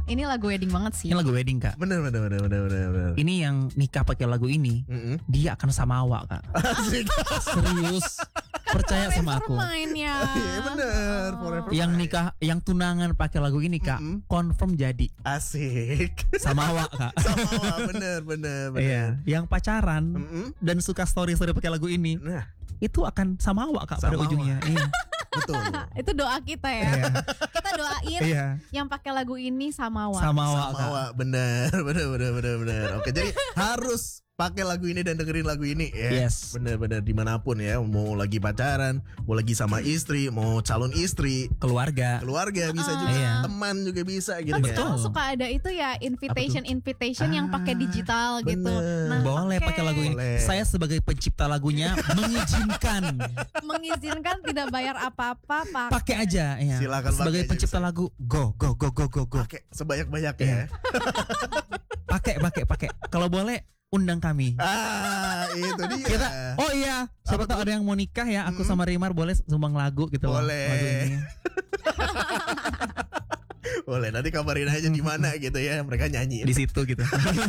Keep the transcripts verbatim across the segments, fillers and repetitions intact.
Ini lagu wedding banget sih. Ini lagu wedding Kak. Bener bener bener bener bener. bener. Ini yang nikah pakai lagu ini, Mm-mm. dia akan samawa Kak. Asik. Serius. Percaya sama aku. Forever Mine ya. Iya bener. Forever Yang Mine. nikah, yang tunangan pakai lagu ini Kak, Mm-mm. confirm jadi Asik. samawa Kak. Sama bener bener bener. Iya, yang pacaran Mm-mm. dan suka story-story pakai lagu ini, Nah itu akan samawa Kak pada Samawa. ujungnya. Iya. betul. Itu doa kita ya. Iya. Kita doain Iya. yang pakai lagu ini samawa. Samawa Kak. Samawa bener bener bener bener bener. Oke jadi harus pakai lagu ini dan dengerin lagu ini ya. Yes. Bener-bener dimanapun ya. Mau lagi pacaran, mau lagi sama istri, mau calon istri, Keluarga. keluarga bisa Ah. juga, Iya. teman juga bisa gitu Kan ya. sekarang suka ada itu ya invitation invitation yang pakai Ah, digital gitu. bener. Boleh oke. pakai lagu ini. Boleh. Saya sebagai pencipta lagunya mengizinkan. Mengizinkan tidak bayar apa-apa pak. Pakai aja ya. Silakan Sebagai pakai aja, pencipta bisa. lagu, go go go go go go. Pakai sebanyak-banyaknya Iya. ya. Pakai pakai pakai. Kalau boleh undang kami. Ah, itu dia. Kita, oh iya, siapa tahu ada yang mau nikah ya, aku sama Rimar boleh sumbang lagu gitu loh. Boleh. Lagu ini. Boleh, nanti kabarin aja di mana gitu ya, mereka nyanyi. Di situ gitu.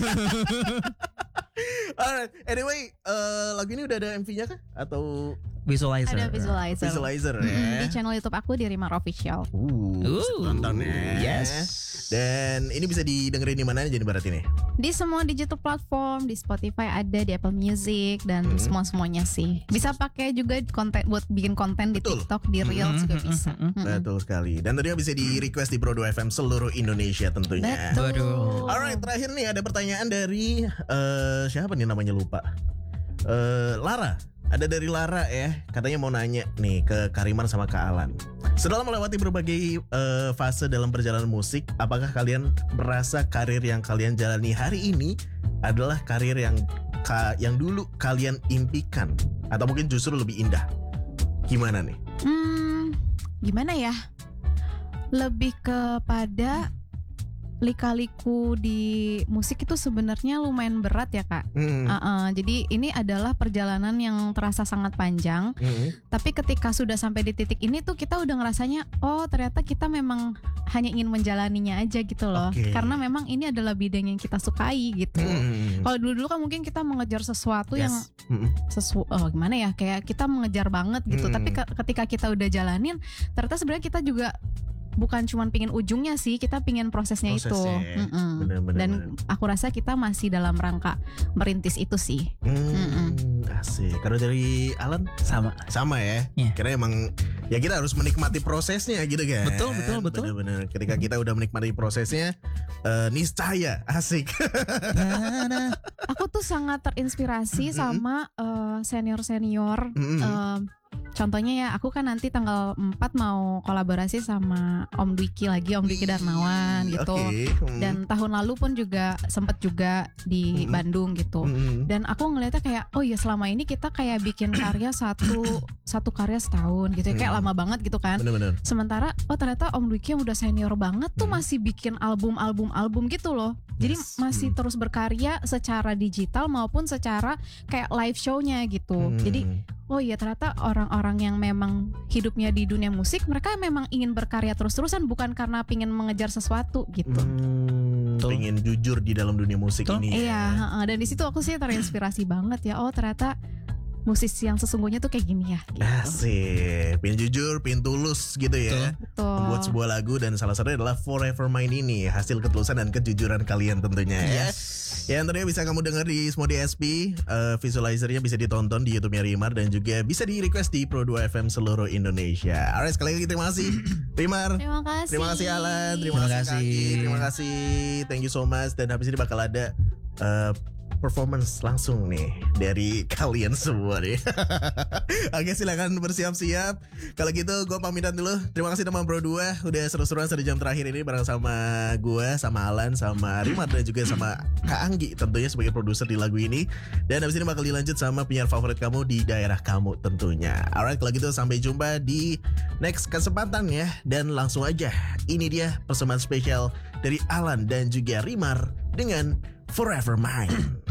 Alright, anyway, eh, lagu ini udah ada M V-nya kah? Atau Visualizer. Ada visualizer. visualizer Mm-mm, ya? di channel YouTube aku di Rimar Official. Uh, bisa Uh, tonton ya. yes. Dan ini bisa didengerin di mana jadi barat ini? Di semua digital platform, di Spotify ada, di Apple Music dan Hmm. semua semuanya sih. Bisa pakai juga konten buat bikin konten di Betul. TikTok, di Reels juga bisa. Mm-mm. Mm-mm. Betul sekali. Dan tentunya bisa di request di Pro dua F M seluruh Indonesia tentunya. Betul. Waduh. Alright, terakhir nih ada pertanyaan dari eh, siapa nih namanya lupa. Eh, Lara. Ada dari Lara ya, katanya mau nanya nih ke Karimar sama Kak Alan. Setelah melewati berbagai eh, fase dalam perjalanan musik, apakah kalian merasa karir yang kalian jalani hari ini adalah karir yang ka, yang dulu kalian impikan atau mungkin justru lebih indah? Gimana nih? Hmm, gimana ya? Lebih kepada lika-liku di musik itu sebenarnya lumayan berat ya kak. Hmm. Uh-uh, jadi ini adalah perjalanan yang terasa sangat panjang. Hmm. Tapi ketika sudah sampai di titik ini tuh kita udah ngerasanya, oh ternyata kita memang hanya ingin menjalaninya aja gitu loh. Oke. Karena memang ini adalah bidang yang kita sukai gitu. Hmm. Kalau dulu-dulu kan mungkin kita mengejar sesuatu yang Yes. Hmm. sesu oh, gimana ya, kayak kita mengejar banget gitu. Hmm. Tapi ke- ketika kita udah jalanin, ternyata sebenarnya kita juga bukan cuma pingin ujungnya sih, kita pingin prosesnya, itu. Prosesnya. Mm-mm. Bener-bener. Dan aku rasa kita masih dalam rangka merintis itu sih. Hmm, asik. Kalau dari Alan Sama. sama ya. Iya. Karena emang ya kita harus menikmati prosesnya gitu kan. Betul, betul, betul. Bener-bener. Ketika kita udah menikmati prosesnya, eh, niscaya asik. Nah, Aku tuh sangat terinspirasi sama eh, senior-senior. Mm-mm. Eh, contohnya ya, aku kan nanti tanggal empat mau kolaborasi sama Om Dwiki lagi, Om Dwiki Darmawan gitu. Oke. Hmm. Dan tahun lalu pun juga sempet juga di Mm-mm. Bandung gitu. Hmm. Dan aku ngeliatnya kayak, oh ya selama ini kita kayak bikin karya satu satu karya setahun gitu ya, kayak Hmm. lama banget gitu kan. Bener-bener. Sementara oh ternyata Om Dwiki yang udah senior banget tuh Hmm. masih bikin album-album album gitu loh. Jadi Yes. masih Hmm. terus berkarya secara digital maupun secara kayak live show-nya gitu. Hmm. Jadi oh iya ternyata orang-orang yang memang hidupnya di dunia musik, mereka memang ingin berkarya terus-terusan, bukan karena pingin mengejar sesuatu gitu. Hmm, Betul. pengen jujur di dalam dunia musik Betul. ini. Iya, ya. heeh. Dan di situ aku sih terinspirasi banget ya. Oh ternyata musisi yang sesungguhnya tuh kayak gini ya. Gitu. Asik. Pengen jujur, pengen tulus gitu ya. Betul. Membuat sebuah lagu dan salah satunya adalah Forever Mine ini, hasil ketulusan dan kejujuran kalian tentunya ya. yes. Ya tentunya bisa kamu dengar di semua D S P, uh, visualizernya bisa ditonton di YouTube-nya Rimar dan juga bisa di request di Pro dua F M seluruh Indonesia. Alright, sekali lagi terima kasih Rimar. Terima kasih. Terima kasih Alan, terima, Terima kasih kasih. Kaki, terima kasih, thank you so much. Dan habis ini bakal ada uh, performance langsung nih dari kalian semua nih. Oke, silakan bersiap-siap. Kalau gitu gue pamitan dulu. Terima kasih teman Pro dua udah seru-seruan satu jam terakhir ini bareng sama gue, sama Alan, sama Rimar dan juga sama Kak Anggi tentunya sebagai produser di lagu ini. Dan habis ini bakal dilanjut sama penyiar favorit kamu di daerah kamu tentunya. Alright, kalau gitu sampai jumpa di next kesempatan ya. Dan langsung aja, ini dia persembahan spesial dari Alan dan juga Rimar dengan Forever Mine.